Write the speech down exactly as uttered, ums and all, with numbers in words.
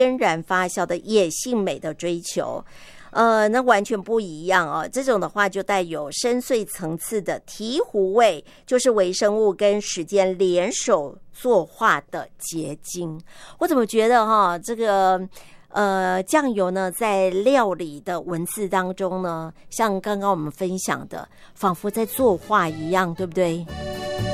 天然发酵的野性美的追求。呃，那完全不一样哦。这种的话就带有深邃层次的醍醐味，就是微生物跟时间联手作化的结晶。我怎么觉得哈、哦，这个呃酱油呢，在料理的文字当中呢，像刚刚我们分享的，仿佛在作画一样，对不对？